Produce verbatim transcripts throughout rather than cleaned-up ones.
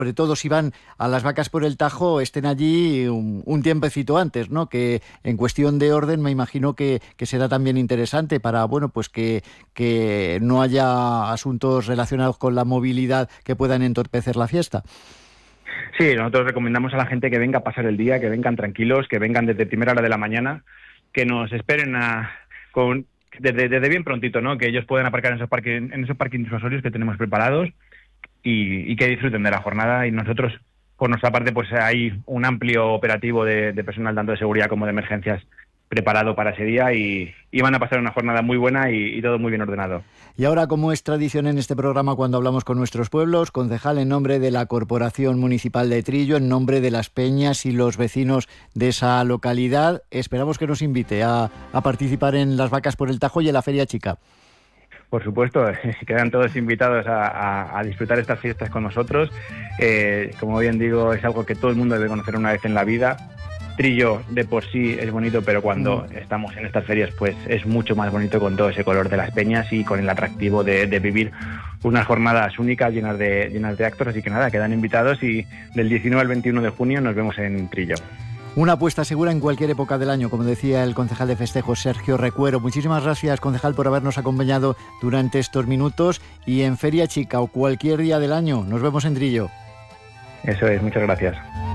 sobre todo si van a las Vacas por el Tajo, estén allí un, un tiempecito antes, ¿no? Que en cuestión de orden me imagino que, que será también interesante para, bueno, pues que, que no haya asuntos relacionados con la movilidad que puedan entorpecer la fiesta. Sí, nosotros recomendamos a la gente que venga a pasar el día, que vengan tranquilos, que vengan desde primera hora de la mañana, que nos esperen a, con, desde, desde bien prontito, ¿no? Que ellos puedan aparcar en esos parking, en esos parking disuasorios que tenemos preparados y, y que disfruten de la jornada. Y nosotros, por nuestra parte, pues hay un amplio operativo de, de personal tanto de seguridad como de emergencias preparado para ese día y, y van a pasar una jornada muy buena y, y todo muy bien ordenado. Y ahora, como es tradición en este programa cuando hablamos con nuestros pueblos, concejal, en nombre de la Corporación Municipal de Trillo, en nombre de las peñas y los vecinos de esa localidad, esperamos que nos invite a, a participar en las Vacas por el Tajo y en la Feria Chica. Por supuesto, quedan todos invitados a, a, a disfrutar estas fiestas con nosotros. Eh, como bien digo, es algo que todo el mundo debe conocer una vez en la vida. Trillo de por sí es bonito, pero cuando mm. estamos en estas ferias pues es mucho más bonito con todo ese color de las peñas y con el atractivo de, de vivir unas jornadas únicas llenas de, llenas de actos. Así que nada, quedan invitados y del diecinueve al veintiuno de junio nos vemos en Trillo. Una apuesta segura en cualquier época del año, como decía el concejal de festejos, Sergio Recuero. Muchísimas gracias, concejal, por habernos acompañado durante estos minutos, y en Feria Chica o cualquier día del año nos vemos en Trillo. Eso es, muchas gracias.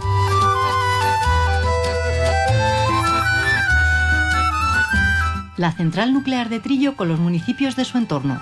La central nuclear de Trillo con los municipios de su entorno.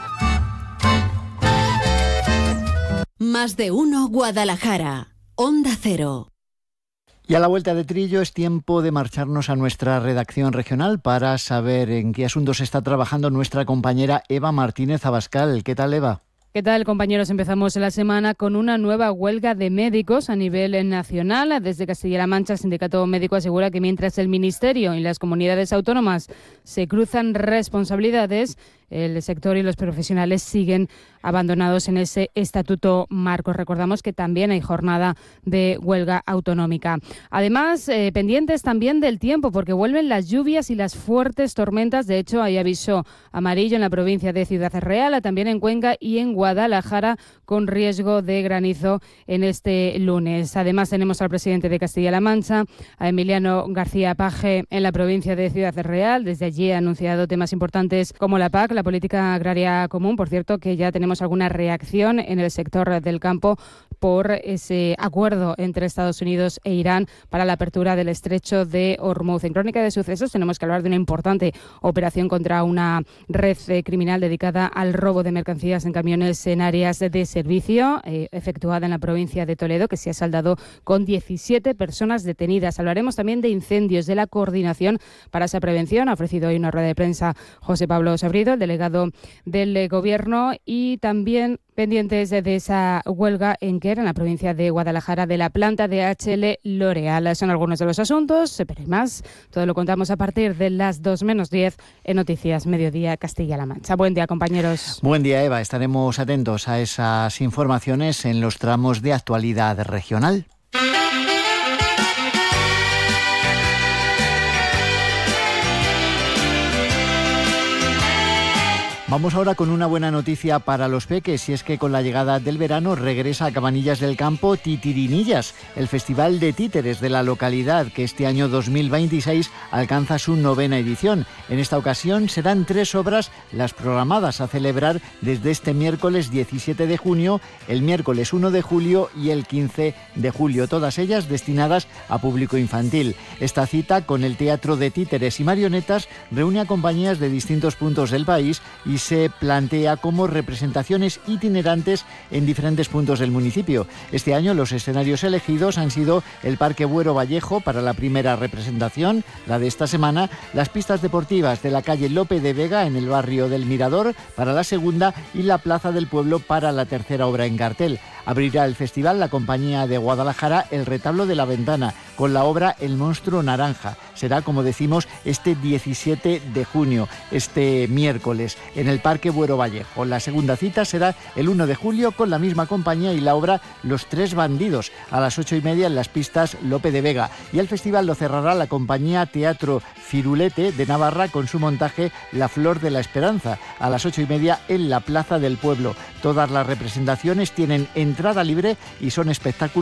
Más de uno Guadalajara. Onda Cero. Y a la vuelta de Trillo es tiempo de marcharnos a nuestra redacción regional para saber en qué asuntos está trabajando nuestra compañera Eva Martínez Abascal. ¿Qué tal, Eva? ¿Qué tal, compañeros? Empezamos la semana con una nueva huelga de médicos a nivel nacional. Desde Castilla-La Mancha, el Sindicato Médico asegura que mientras el Ministerio y las comunidades autónomas se cruzan responsabilidades, el sector y los profesionales siguen abandonados en ese estatuto marco. Recordamos que también hay jornada de huelga autonómica. Además, eh, pendientes también del tiempo, porque vuelven las lluvias y las fuertes tormentas. De hecho, hay aviso amarillo en la provincia de Ciudad Real, también en Cuenca y en Guadalajara, con riesgo de granizo en este lunes. Además, tenemos al presidente de Castilla-La Mancha, a Emiliano García Paje, en la provincia de Ciudad Real. Desde allí ha anunciado temas importantes como la P A C, la Política Agraria Común. Por cierto, que ya tenemos alguna reacción en el sector del campo por ese acuerdo entre Estados Unidos e Irán para la apertura del estrecho de Hormuz. En Crónica de Sucesos tenemos que hablar de una importante operación contra una red eh, criminal dedicada al robo de mercancías en camiones en áreas de servicio, eh, efectuada en la provincia de Toledo, que se ha saldado con diecisiete personas detenidas. Hablaremos también de incendios, de la coordinación para esa prevención. Ha ofrecido hoy una rueda de prensa José Pablo Sabrido, el delegado del eh, Gobierno, y también pendientes de, de esa huelga en Quer, en la provincia de Guadalajara, de la planta de H L L'Oréal. Son algunos de los asuntos, pero hay más. Todo lo contamos a partir de las dos menos diez en Noticias Mediodía Castilla-La Mancha. Buen día, compañeros. Buen día, Eva. Estaremos atentos a esas informaciones en los tramos de actualidad regional. Vamos ahora con una buena noticia para los peques, y es que con la llegada del verano regresa a Cabanillas del Campo Titirinillas, el festival de títeres de la localidad, que este año dos mil veintiséis alcanza su novena edición. En esta ocasión serán tres obras las programadas a celebrar desde este miércoles diecisiete de junio, el miércoles uno de julio y el quince de julio, todas ellas destinadas a público infantil. Esta cita, con el Teatro de Títeres y Marionetas, reúne a compañías de distintos puntos del país y se plantea como representaciones itinerantes en diferentes puntos del municipio. Este año los escenarios elegidos han sido el Parque Buero Vallejo para la primera representación, la de esta semana, las pistas deportivas de la calle Lope de Vega en el barrio del Mirador para la segunda y la Plaza del Pueblo para la tercera obra en cartel. Abrirá el festival la compañía de Guadalajara El Retablo de la Ventana, con la obra El Monstruo Naranja. Será, como decimos, este diecisiete de junio, este miércoles, en el Parque Buero Vallejo. La segunda cita será el uno de julio con la misma compañía y la obra Los Tres Bandidos, a las ocho y media en las pistas Lope de Vega. Y el festival lo cerrará la compañía Teatro Firulete de Navarra con su montaje La Flor de la Esperanza, a las ocho y media en la Plaza del Pueblo. Todas las representaciones tienen entrada libre y son espectáculos